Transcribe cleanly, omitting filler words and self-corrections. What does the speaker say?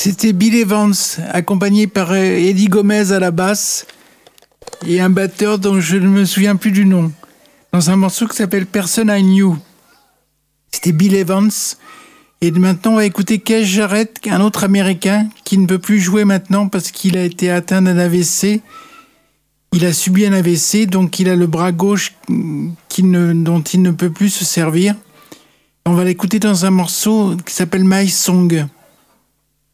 C'était Bill Evans, accompagné par Eddie Gomez à la basse et un batteur dont je ne me souviens plus du nom, dans un morceau qui s'appelle Person I Knew. C'était Bill Evans. Et maintenant, on va écouter Keith Jarrett, un autre Américain qui ne peut plus jouer maintenant parce qu'il a été atteint d'un AVC. Il a subi un AVC, donc il a le bras gauche dont il ne peut plus se servir. On va l'écouter dans un morceau qui s'appelle My Song.